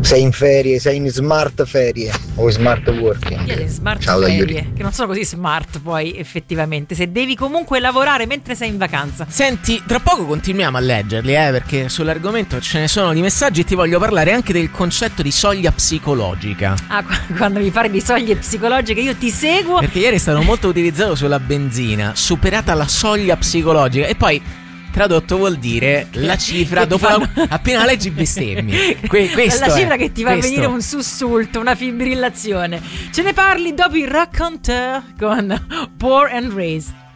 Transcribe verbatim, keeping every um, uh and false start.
sei in ferie, sei in smart ferie o smart working. Io in smart Ciao, ferie, che non sono così smart poi effettivamente, se devi comunque lavorare mentre sei in vacanza. Senti, tra poco continuiamo a leggerli, eh, perché sull'argomento ce ne sono di messaggi e ti voglio parlare anche del concetto di soglia psicologica. Ah, quando mi parli di soglie psicologiche io ti seguo. Perché ieri è stato molto utilizzato sulla benzina, superata la soglia psicologica, e poi tradotto vuol dire la cifra dopo fanno... la... appena leggi bestemmi. Que- la cifra è, che ti fa questo. venire un sussulto, una fibrillazione. Ce ne parli dopo il racconteur con Poor and Raised.